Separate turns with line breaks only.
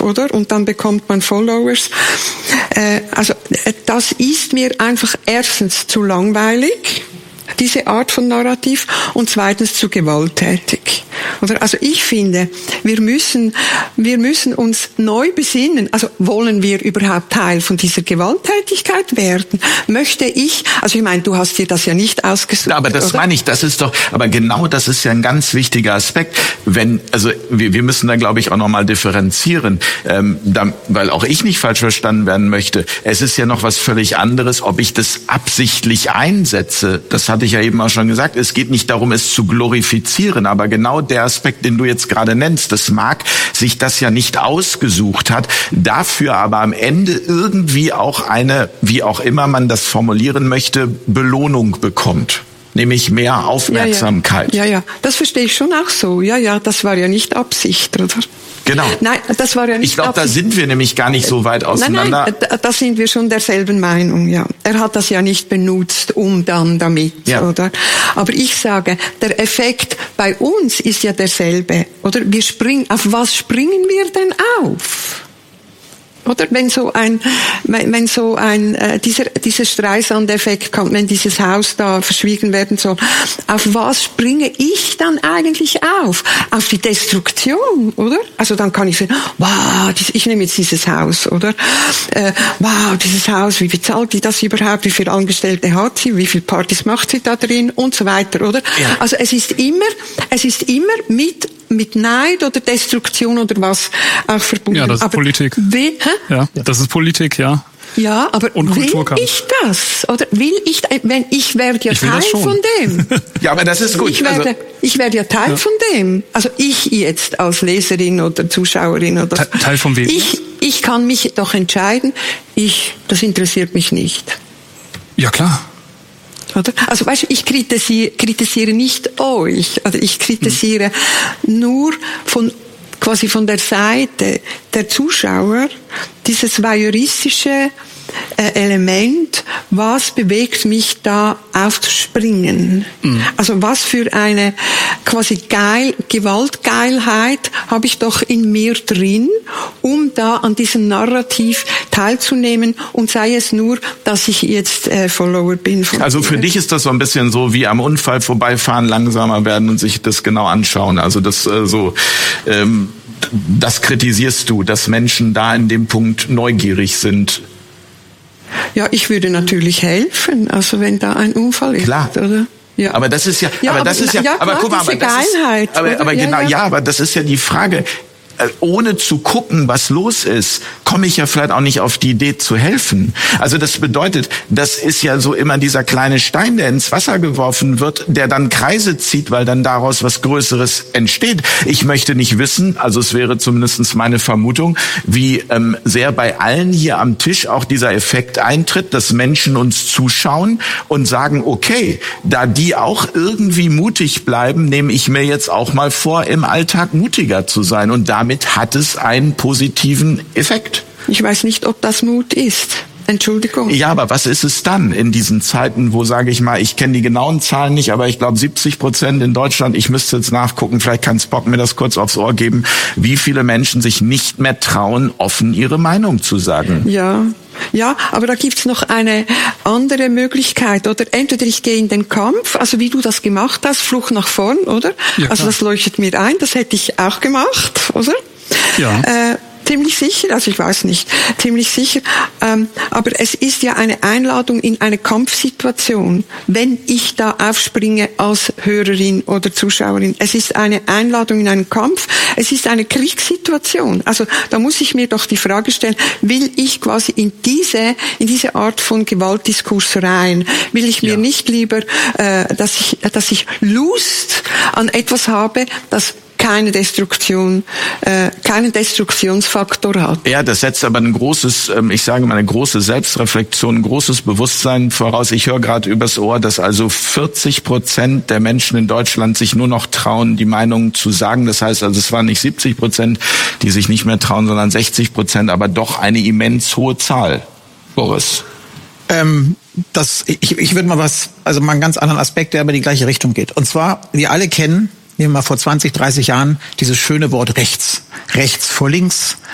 oder? Und dann bekommt man Followers. Das ist mir einfach erstens zu langweilig, diese Art von Narrativ, und zweitens zu gewalttätig. Oder? Also ich finde, wir müssen uns neu besinnen. Also wollen wir überhaupt Teil von dieser Gewalttätigkeit werden? Möchte ich, also ich meine, du hast dir das ja nicht ausgesucht.
Aber das
oder?
meine ich, das ist doch, aber genau das ist ja ein ganz wichtiger Aspekt. Wir müssen da, glaube ich, auch nochmal differenzieren, weil auch ich nicht falsch verstanden werden möchte. Es ist ja noch was völlig anderes, ob ich das absichtlich einsetze. Das hatte ich ja eben auch schon gesagt. Es geht nicht darum, es zu glorifizieren, aber genau der Aspekt, den du jetzt gerade nennst, das mag sich das ja nicht ausgesucht hat, dafür aber am Ende irgendwie auch eine, wie auch immer man das formulieren möchte, Belohnung bekommt. Nämlich mehr Aufmerksamkeit.
Ja, das verstehe ich schon auch so. Ja, das war ja nicht Absicht, oder?
Genau.
Nein, das war ja nicht.
Ich glaube, da sind wir nämlich gar nicht so weit auseinander.
Nein, da sind wir schon derselben Meinung, ja. Er hat das ja nicht benutzt, um dann damit, oder? Aber ich sage, der Effekt bei uns ist ja derselbe, oder? Auf was springen wir denn auf? Oder wenn dieser Streisand-Effekt kommt, wenn dieses Haus da verschwiegen werden soll, auf was springe ich dann eigentlich auf? Auf die Destruktion, oder? Also dann kann ich sagen, wow, ich nehme jetzt dieses Haus, oder? Wow, dieses Haus, wie bezahlt die das überhaupt? Wie viele Angestellte hat sie? Wie viele Partys macht sie da drin? Und so weiter, oder? Ja. Also es ist immer mit Neid oder Destruktion oder was auch verbunden.
Ja, das ist Politik. Ja, das ist Politik, ja.
Ja, aber
und
will ich das? Oder ich werde ja Teil von dem.
Ja, aber das ist gut.
Ich werde ja Teil von dem. Also ich jetzt als Leserin oder Zuschauerin oder
Teil von wem?
Ich kann mich doch entscheiden, das interessiert mich nicht.
Ja, klar.
Oder? Also weißt du, ich kritisiere nicht euch, also ich kritisiere nur quasi von der Seite der Zuschauer dieses voyeuristische Element, was bewegt mich da aufzuspringen? Also was für eine quasi Gewaltgeilheit habe ich doch in mir drin, um da an diesem Narrativ teilzunehmen, und sei es nur, dass ich jetzt Follower bin.
Also für dich ist das so ein bisschen so wie am Unfall vorbeifahren, langsamer werden und sich das genau anschauen. Also das das kritisierst du, dass Menschen da in dem Punkt neugierig sind.
Ja, ich würde natürlich helfen, also wenn da ein Unfall ist,
klar.
Oder? Ja.
Aber das ist ja, aber guck mal, aber das ist ja die Frage. Ohne zu gucken, was los ist, komme ich ja vielleicht auch nicht auf die Idee zu helfen. Also das bedeutet, das ist ja so immer dieser kleine Stein, der ins Wasser geworfen wird, der dann Kreise zieht, weil dann daraus was Größeres entsteht. Ich möchte nicht wissen, also es wäre zumindest meine Vermutung, wie sehr bei allen hier am Tisch auch dieser Effekt eintritt, dass Menschen uns zuschauen und sagen, okay, da die auch irgendwie mutig bleiben, nehme ich mir jetzt auch mal vor, im Alltag mutiger zu sein, und damit hat es einen positiven Effekt.
Ich weiß nicht, ob das Mut ist. Entschuldigung.
Ja, aber was ist es dann in diesen Zeiten, wo, sage ich mal, ich kenne die genauen Zahlen nicht, aber ich glaube 70% in Deutschland, ich müsste jetzt nachgucken, vielleicht kann Spock mir das kurz aufs Ohr geben, wie viele Menschen sich nicht mehr trauen, offen ihre Meinung zu sagen.
Ja, aber da gibt's noch eine andere Möglichkeit, oder? Entweder ich gehe in den Kampf, also wie du das gemacht hast, Flucht nach vorn, oder? Ja, also das leuchtet mir ein, das hätte ich auch gemacht, oder?
Ja.
Ziemlich sicher, also ich weiß nicht, ziemlich sicher. Aber es ist ja eine Einladung in eine Kampfsituation, wenn ich da aufspringe als Hörerin oder Zuschauerin. Es ist eine Einladung in einen Kampf, es ist eine Kriegssituation. Also da muss ich mir doch die Frage stellen, will ich quasi in diese Art von Gewaltdiskurs rein? Will ich mir nicht lieber, dass ich Lust an etwas habe, das keinen Destruktionsfaktor hat.
Ja, das setzt aber eine große Selbstreflexion, ein großes Bewusstsein voraus. Ich höre gerade übers Ohr, dass also 40% der Menschen in Deutschland sich nur noch trauen, die Meinung zu sagen. Das heißt also, es waren nicht 70%, die sich nicht mehr trauen, sondern 60%, aber doch eine immens hohe Zahl. Boris?
Ich würde mal einen ganz anderen Aspekt, der aber in die gleiche Richtung geht. Und zwar, wir alle kennen, nehmen wir mal vor 20, 30 Jahren, dieses schöne Wort rechts. Rechts vor links,